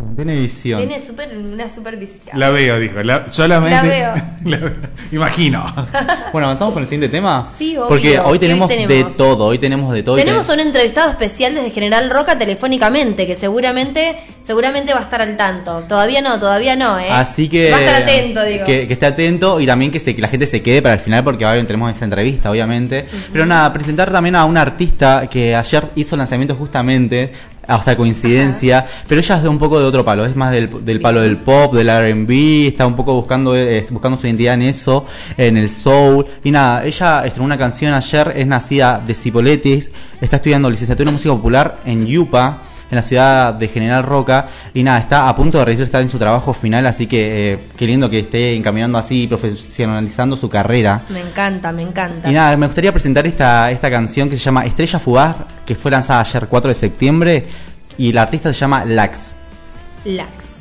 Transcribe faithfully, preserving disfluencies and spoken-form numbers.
visión, tiene visión. Tiene super, una supervisión. La veo, dijo. La, solamente. La veo. La veo. Imagino. Bueno, avanzamos con el siguiente tema. Sí, obvio. Porque hoy tenemos, hoy de tenemos todo. Hoy tenemos de todo. Tenemos ten... un entrevistado especial desde General Roca telefónicamente, que seguramente seguramente va a estar al tanto. Todavía no, todavía no, ¿eh? Así que. Va a estar atento, digo. Que, que esté atento y también que, se, que la gente se quede para el final, porque ahora tenemos esa entrevista, obviamente. Uh-huh. Pero nada, presentar también a una artista que ayer hizo lanzamiento justamente. O sea, coincidencia, ajá, pero ella es de un poco de otro palo, es más del, del palo del pop, del R and B, está un poco buscando eh, buscando su identidad en eso, en el soul, y nada, ella estrenó una canción ayer, es nacida de Cipoletis, está estudiando licenciatura en música popular en Yupa, en la ciudad de General Roca, y nada, está a punto de regresar, está en su trabajo final, así que eh, qué lindo que esté encaminando así, profesionalizando su carrera. Me encanta, me encanta. Y nada, me gustaría presentar esta, esta canción que se llama Estrella Fugaz, que fue lanzada ayer cuatro de septiembre, y la artista se llama Lax. Lax.